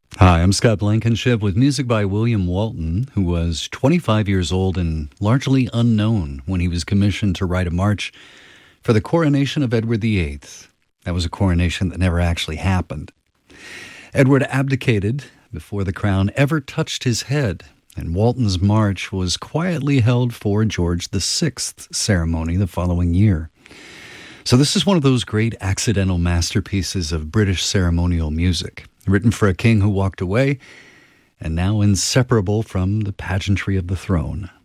Hi, I'm Scott Blankenship with music by William Walton, who was 25 years old and largely unknown when he was commissioned to write a march for the coronation of Edward VIII. That was a coronation that never actually happened. Edward abdicated before the crown ever touched his head, and Walton's march was quietly held for George VI's ceremony the following year. So this is one of those great accidental masterpieces of British ceremonial music, written for a king who walked away and now inseparable from the pageantry of the throne.